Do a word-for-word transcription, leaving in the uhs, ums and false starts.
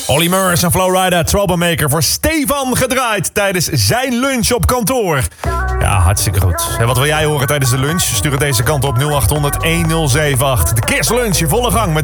Olly Murs en Flowrider, Troublemaker voor Stefan gedraaid tijdens zijn lunch op kantoor. Ja, hartstikke goed. En wat wil jij horen tijdens de lunch? Stuur het deze kant op nul acht honderd, een nul zeven acht. De kerstlunch in volle gang met